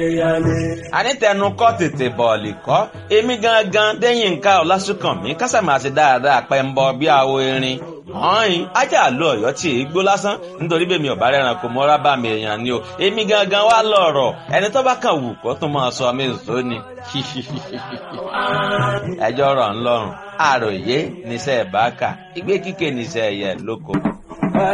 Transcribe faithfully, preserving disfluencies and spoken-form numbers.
àní tẹnu kọ́ tètè bọ̀ọ̀lì kọ́ èmi gangan Déyìnká Ọlásùnkànmí kásámàṣe dáadáa pẹ́ńbọ bí awo erin ọ̀hìn ajá àlọ́ ọ̀yọ́ tí èé gbó lásán nítorí bẹ́ẹ̀ mi ò bá rẹran kò mọ́ra bá mi èèyàn ni o èmi gangan wá lọ̀rọ̀ ẹni tó bá kàn wù kó tún máa sọ mí nsọ ni ẹjọ́ rọ̀ ńlọ́rùn àròyé níṣẹ́ ìbáka ìgbé kíké níṣẹ́ ẹ̀yẹ lóko.